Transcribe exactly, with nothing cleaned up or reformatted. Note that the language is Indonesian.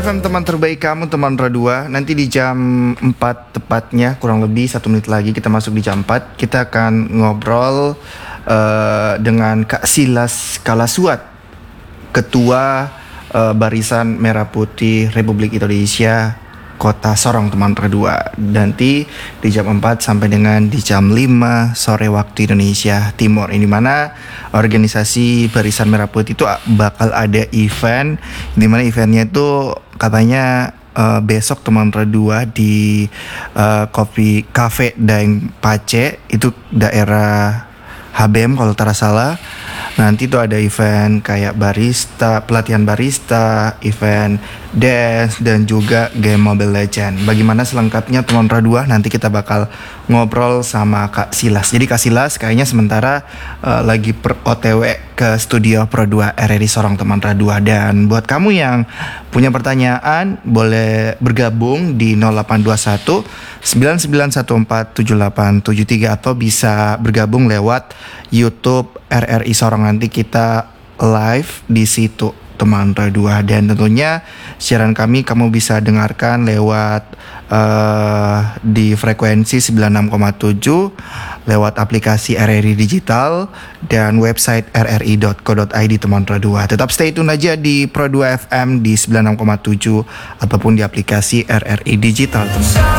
F M, teman terbaik kamu, teman Radua. Nanti di jam empat tepatnya, kurang lebih satu menit lagi kita masuk di jam empat. Kita akan ngobrol uh, dengan Kak Silas Kalasuat, Ketua uh, Barisan Merah Putih Republik Indonesia Kota Sorong, teman Radua. Nanti di jam empat sampai dengan di jam lima sore waktu Indonesia Timur. Ini mana organisasi Barisan Merah Putih itu bakal ada event, di mana eventnya itu katanya uh, besok, teman Radua, di uh, Kopi Cafe Daeng Pace, itu daerah H B M kalau tak salah. Nanti tuh ada event kayak barista, pelatihan barista, event dance, dan juga game Mobile Legend. Bagaimana selengkapnya, teman Radua? Nanti kita bakal ngobrol sama Kak Silas. Jadi Kak Silas kayaknya sementara uh, lagi per O T W ke studio Pro dua R R I Sorong, teman Radua. Dan buat kamu yang punya pertanyaan, boleh bergabung di nol delapan dua satu sembilan sembilan satu empat tujuh delapan tujuh tiga atau bisa bergabung lewat YouTube R R I Sorong. Nanti kita live di situ, teman Radua. Dan tentunya siaran kami kamu bisa dengarkan lewat uh, di frekuensi sembilan puluh enam koma tujuh, lewat aplikasi R R I Digital dan website r r i dot co dot i d, teman Radua. Tetap stay tune aja di Pro dua F M di sembilan puluh enam koma tujuh ataupun di aplikasi R R I Digital, teman.